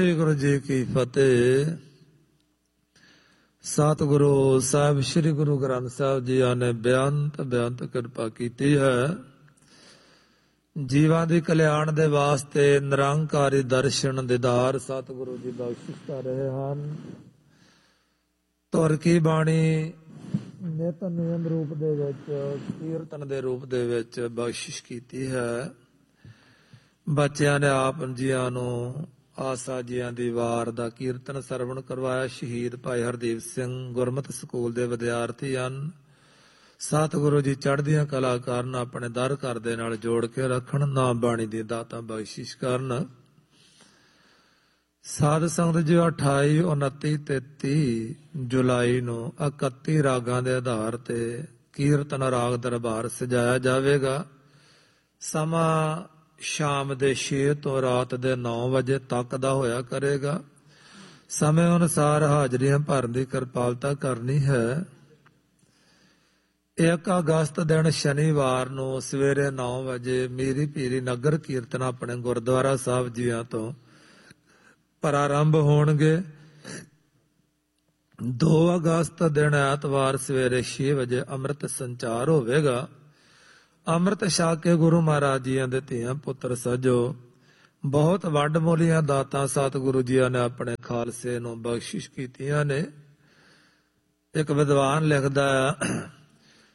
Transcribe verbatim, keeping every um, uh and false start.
ਗੁਰੂ ਜੀ ਕੀ ਫਤਿਹ। ਸਤਿਗੁਰੂ ਸਾਹਿਬ ਸ੍ਰੀ ਗੁਰੂ ਗ੍ਰੰਥ ਸਾਹਿਬ ਜੀ ਨੇ ਬੇਅੰਤ ਬੇਅੰਤ ਕਿਰਪਾ ਕੀਤੀ ਹੈ। ਜੀਵਾਂ ਦੀ ਕਲਿਆਣ ਦੇ ਵਾਸਤੇ ਨਿਰੰਕਾਰੀ ਦਰਸ਼ਨ ਦੀਦਾਰ ਸਤਿਗੁਰੂ ਜੀ ਬਖਸ਼ਿਸ਼ ਕਰ ਰਹੇ ਹਨ। ਧੁਰ ਕੀ ਬਾਣੀ ਨਿਤ ਨਿਯਮ ਰੂਪ ਦੇ ਵਿੱਚ, ਕੀਰਤਨ ਦੇ ਰੂਪ ਦੇ ਵਿੱਚ ਬਖਸ਼ਿਸ਼ ਕੀਤੀ ਹੈ। ਬੱਚਿਆਂ ਨੇ ਆਪ ਜੀਆਂ ਨੂੰ ਆਸਾ ਜੀਆਂ ਦੀ ਵਾਰ ਦਾ ਕੀਰਤਨ ਸਰਵਣ ਕਰਵਾਇਆ। ਸ਼ਹੀਦ ਭਾਈ ਹਰਦੀਪ ਸਿੰਘ ਗੁਰਮਤਿ ਸਕੂਲ ਦੇ ਵਿਦਿਆਰਥੀ ਹਨ। ਸਤਿਗੁਰੂ ਜੀ ਚੜ੍ਹਦੀਆਂ ਕਲਾ ਕਰਨ, ਆਪਣੇ ਦਰ ਘਰ ਦੇ ਨਾਲ ਜੋੜ ਕੇ ਰੱਖਣ, ਨਾਮ ਬਾਣੀ ਦੀ ਦਾਤਾਂ ਬਖਸ਼ਿਸ਼ ਕਰਨ। ਸਾਧ ਸੰਗਤ ਜੀ ਅਠਾਈ ਉਨੱਤੀ ਤੇਤੀ ਜੁਲਾਈ ਨੂੰ ਇਕੱਤੀ ਰਾਗਾਂ ਦੇ ਆਧਾਰ ਤੇ ਕੀਰਤਨ ਰਾਗ ਦਰਬਾਰ ਸਜਾਇਆ ਜਾਵੇਗਾ। ਸਮਾਂ ਸ਼ਾਮ ਦੇ ਛੇ ਤੋਂ ਰਾਤ ਦੇ ਨੌ ਵਜੇ ਤੱਕ ਦਾ ਹੋਇਆ ਕਰੇਗਾ। ਸਮੇਂ ਅਨੁਸਾਰ ਹਾਜ਼ਰੀਆਂ ਭਰਨ ਦੀ ਕਿਰਪਾਲਤਾ ਕਰਨੀ ਹੈ। ਇੱਕ ਅਗਸਤ ਦਿਨ ਸ਼ਨੀਵਾਰ ਨੂੰ ਸਵੇਰੇ ਨੌ ਵਜੇ ਮੀਰੀ ਪੀਰੀ ਨਗਰ ਕੀਰਤਨ ਆਪਣੇ ਗੁਰਦੁਆਰਾ ਸਾਹਿਬ ਜੀਆਂ ਤੋਂ ਪ੍ਰਾਰੰਭ ਹੋਣਗੇ। ਦੋ ਅਗਸਤ ਦਿਨ ਐਤਵਾਰ ਸਵੇਰੇ ਛੇ ਵਜੇ ਅੰਮ੍ਰਿਤ ਸੰਚਾਰ ਹੋਵੇਗਾ। ਅੰਮ੍ਰਿਤ ਛਕ ਕੇ ਗੁਰੂ ਮਹਾਰਾਜ ਜੀਆਂ ਦੇ ਧੀਆਂ ਪੁੱਤਰ ਸਜੋ। ਬਹੁਤ ਵੱਡ ਮੋਲੀਆਂ ਦਾਤਾਂ ਸਤਿਗੁਰੂ ਜੀਆਂ ਨੇ ਆਪਣੇ ਖਾਲਸੇ ਨੂੰ ਬਖਸ਼ਿਸ਼ ਕੀਤੀਆਂ ਨੇ। ਇੱਕ ਵਿਦਵਾਨ ਲਿਖਦਾ ਹੈ,